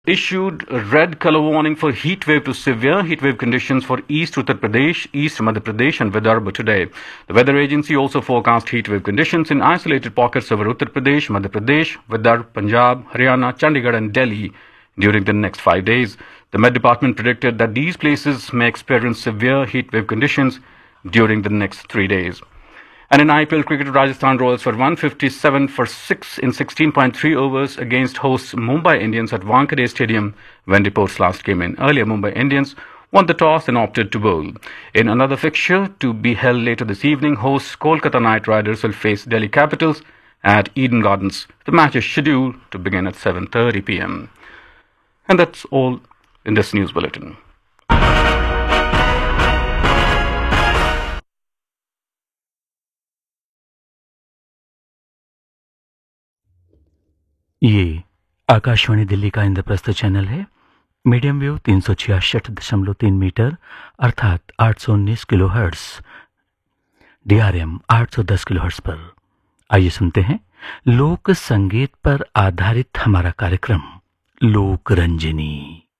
issued a red color warning for heat wave to severe heat wave conditions for East Uttar Pradesh, East Madhya Pradesh and Vidarbha today. The weather agency also forecast heat wave conditions in isolated pockets over Uttar Pradesh, Madhya Pradesh, Vidarbha, Punjab, Haryana, Chandigarh and Delhi during the next 5 days. The Met Department predicted that these places may experience severe heat wave conditions during the next 3 days. And in IPL cricket, Rajasthan Royals were 157 for 6 in 16.3 overs against hosts Mumbai Indians at Wankhede Stadium when reports last came in. Earlier, Mumbai Indians won the toss and opted to bowl. In another fixture to be held later this evening, hosts Kolkata Knight Riders will face Delhi Capitals at Eden Gardens. The match is scheduled to begin at 7:30 p.m. And that's all in this news bulletin. ये आकाशवाणी दिल्ली का Indraprastha channel है। Medium wave 366.3 metre अर्थात 819 kilohertz, DRM 810 kilohertz पर। आइए सुनते हैं लोक संगीत पर आधारित हमारा कार्यक्रम लोक रंजनी।